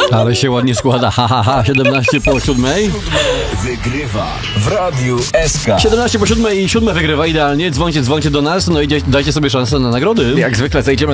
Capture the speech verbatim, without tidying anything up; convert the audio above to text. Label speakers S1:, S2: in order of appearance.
S1: Ale się ładnie składa, ha, ha, ha, siedemnaście po siódmej.
S2: Wygrywa w Radiu S K.
S1: siedemnaście po siódmej i siódme wygrywa idealnie. Dzwońcie, dzwońcie do nas, no i dzie- dajcie sobie szansę na nagrody.
S3: Jak zwykle zejdziemy